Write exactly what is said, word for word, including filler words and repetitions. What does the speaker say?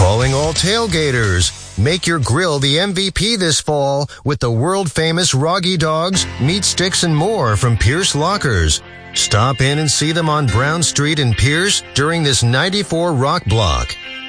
Calling all tailgaters. Make your grill the M V P this fall with the world-famous Roggy Dogs, meat sticks, and more from Pierce Lockers. Stop in and see them on Brown Street in Pierce during this ninety-four Rock Block.